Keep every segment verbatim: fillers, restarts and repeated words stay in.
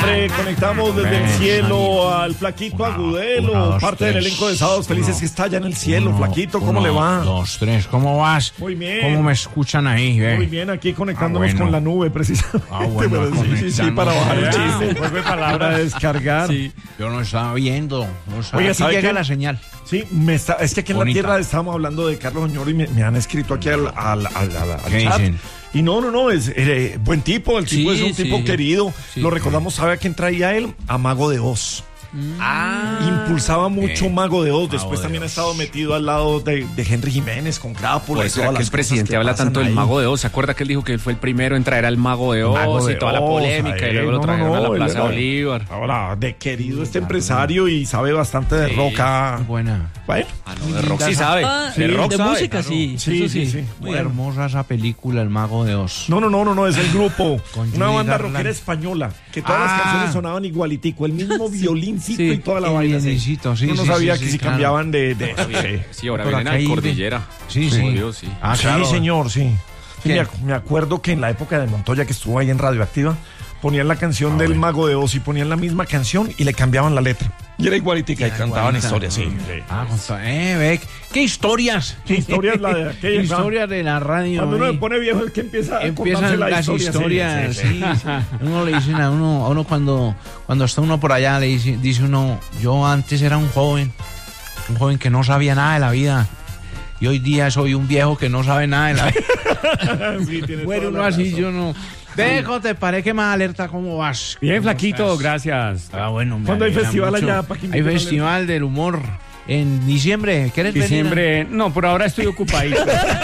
reconectamos desde el cielo al Flaquito Agudelo, uno, parte del tres, elenco de Sábados Felices uno, que está allá en el cielo. uno, Flaquito, ¿cómo uno, le va? Dos, tres, ¿cómo vas? Muy bien. ¿Cómo me escuchan ahí? Ve? Muy bien, aquí conectándonos Ah, bueno. con la nube, precisamente. Ah, bueno, Pero sí, sí, sí, para bajar el chiste. Para descargar. Sí. Yo no estaba viendo. No estaba. Oiga, Aquí ¿sabe llega qué? la señal. Sí, me está, es que aquí en Bonita. la tierra estábamos hablando de Carlos Oñoro y me, me han escrito aquí al, al, al, al, al ¿Qué chat. dicen? Y no, no, no, es eh, buen tipo, el tipo Sí, es un sí. tipo querido. Sí. Lo recordamos, ¿sabe a quién traía él? A Mago de Oz. Ah. Impulsaba mucho eh, Mago de Oz. Mago Después de también ha Oz. estado metido al lado de, de Henry Jiménez con Crápula. Por y eso todas era que las el cosas presidente que habla pasan tanto del ahí. Mago de Oz. ¿Se acuerda que él dijo que él fue el primero en traer al Mago de Oz Mago de y toda la Oz, polémica? ahí. Y luego lo No, trajeron no, a la él Plaza era- Bolívar. Ahora, de querido este empresario y sabe bastante de roca. Muy buena. Bueno, Ah, no, de rock sí sabe. Ah, de rock de sabe. música sí, sí, eso sí, sí. sí. Muy Bueno. hermosa esa película, El Mago de Oz. No, no, no, no, no, es el grupo. Con Una Judy banda Garland. rockera española. Que todas las Ah. canciones sonaban igualitico. El mismo violincito Sí. y toda la El vaina. así. violincito, sí, Uno no sí, sabía sí, que sí, si claro. cambiaban de. de sí. Sí, ahora Por vienen acá a hay de- Cordillera. Sí, sí. Obvio, sí. Ah, Sí, claro. señor, sí. Sí, ¿Qué? me, ac- me acuerdo que en la época de Montoya, que estuvo ahí en Radioactiva, ponían la canción Ah, del bueno. Mago de Oz y ponían la misma canción y le cambiaban la letra. Y era igualitica y, Era cantaban igualita. historias, sí. sí. Ah, con- eh, ve, ¿qué historias? ¿Qué historia es la de aquella? Historias de la radio. Cuando uno eh. se pone viejo es que empieza a contarse Empiezan la las historia. sí, historias, sí, sí. sí, sí. Uno le dicen a uno, a uno cuando, cuando está uno por allá, le dice, dice uno, yo antes era un joven, un joven que no sabía nada de la vida. Y hoy día soy un viejo que no sabe nada de la vida. Sí, tiene Bueno, toda uno la así, razón. yo no. Ve, ¿cómo te parece que más alerta? ¿Cómo vas? Bien, ¿Cómo flaquito, estás? gracias. Ah, bueno, me ¿Cuándo hay alegra festival mucho. allá, pa' que Hay inviten a festival del humor en diciembre. ¿Quieres venir? Diciembre, no, por ahora estoy ocupadito.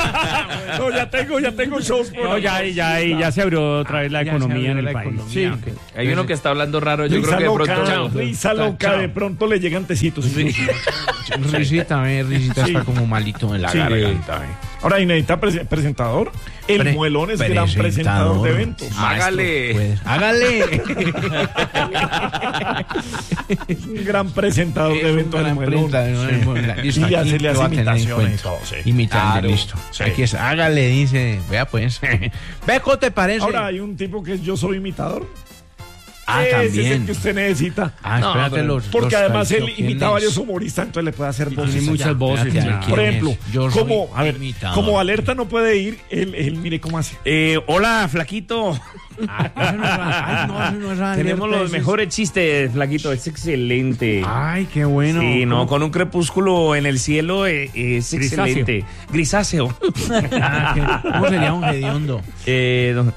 No, ya tengo, ya tengo shows por No, ya, ya, ya se abrió otra vez la Ya se economía en abrió el la país. economía, Sí. ok. Hay uno que está hablando raro. Yo Risa creo que de loca, pronto. risa loca, Chao. de pronto le llegan tecitos. incluso. Risita, ve, risita Sí. está como malito en la Sí. garganta. ve. Ahora, y necesita prese- presentador. El Pre- Muelón es gran presentador de eventos. Hágale. Pues, hágale. Es un gran presentador de Es un eventos el gran Muelón. presentador, el Muelón. Sí. Listo, Y aquí hace, le lo hace va a tener en imitaciones y cuenta. todo, sí. Imitando, Claro. listo. Sí. Aquí es, hágale, dice. Vea pues. Ve, ¿cómo te parece? Ahora hay un tipo que es Yo Soy Imitador. ah, Ese es el también. que usted necesita. Ah, No, espérate pero- los. Porque los además él tradicio, imita a ¿quién varios es? humoristas, entonces le puede hacer Tiene voces. muchas allá. voces. Espérate, ya. ¿quién Por es? ejemplo, Yo soy como, a ver, imitador. como Alerta no puede ir, él, él mire cómo hace. Eh, hola, flaquito. Ah, ese no es- ay, no, ese no es Alerta, Tenemos los ese es- mejores chistes, flaquito. Es excelente. Ay, qué bueno. Sí, no, ¿Cómo? con un crepúsculo en el cielo eh, es Grisáceo. excelente. Grisáceo. Ah, ¿qué- ¿Cómo sería un hediondo? Eh, don-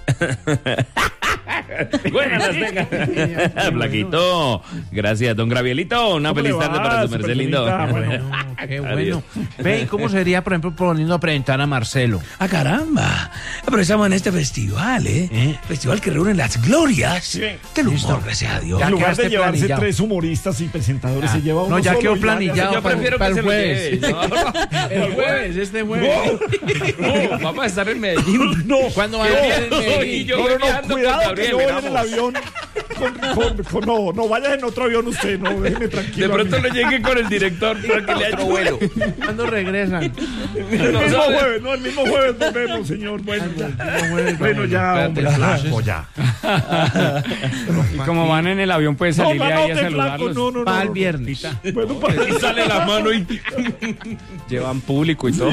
Buenas las tenga. Flaquito. Gracias, don Gravielito. Una ¿Cómo feliz le tarde va, para su merced lindo. superfinita? Bueno. Bueno, qué Adiós. bueno. Ve, ¿y cómo sería, por ejemplo, poniendo a presentar a Marcelo? ¡Ah, caramba! Pero estamos en este festival, ¿eh? ¿Eh? Festival que reúne las glorias Sí. del humor, gracias a Dios. Ya En lugar quedaste de llevarse planillado. tres humoristas y presentadores, se lleva uno No, ya solo quedó y planillado. Yo prefiero para que el se lo jueves. lleve. No, no. El jueves, este jueves. No, vamos a estar en Medellín. No, ¿Cuándo van a no, estar en Medellín? Y yo no, no, no, viajando con cuidado que Gabriel, no vayan en el miramos. avión. Con, con- con- no, no vayas en otro avión usted, no, déjeme tranquilo. De pronto a mí. le llegue con el director para que le ayude. vuelo. ¿Cuándo regresan? El mismo jueves, no, el mismo jueves volvemos, señor. Bueno, ya, bueno, ya, hombre, flaco, ya. Y como van en el avión, puede No, salirle no, ahí a no, te flaco, saludarlos. no, no, no. Para el no. viernes. Bueno, para Y sale la mano y Llevan público y todo.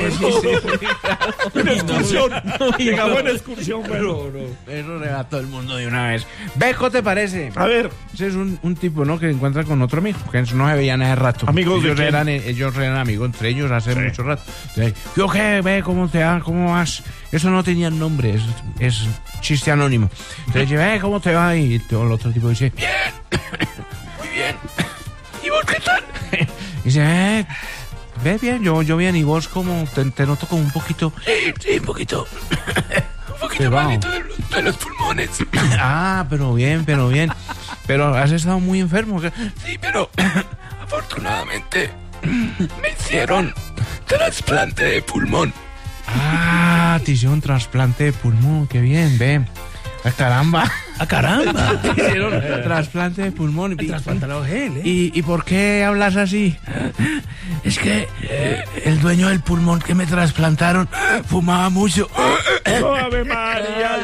en excursión. Llegamos en excursión, pero. Eso le va a todo el mundo de una vez. Beco, ¿te parece? A ver, Ese es un, un tipo, ¿no? Que se encuentra con otro amigo, que no se veían hace rato. ¿Amigos de ellos quién? eran, ellos eran amigos entre ellos hace mucho rato. Entonces, ¿yo qué? Ve, ¿cómo te va? ¿Cómo vas? Eso no tenía nombre, es, es chiste anónimo. Entonces, dice, ve, ¿cómo te va? Y todo el otro tipo dice, bien, muy bien. ¿Y vos qué tal? Y dice, eh, ve bien, yo, yo bien, y vos como, te, te noto como un poquito... Sí, un poquito. Un poquito Te va. malito de, los- de los pulmones. Ah, pero bien, pero bien. Pero has estado muy enfermo. ¿qué? Sí, pero afortunadamente me hicieron trasplante de pulmón. Ah, te hicieron trasplante de pulmón, qué bien, ve. Ah, caramba. ¡Ah, caramba! Te hicieron trasplante de pulmón. ¿Y, Trasplantado gel, ¿eh? y, ¿Y por qué hablas así? Es que eh, el dueño del pulmón que me trasplantaron fumaba mucho. Ave María,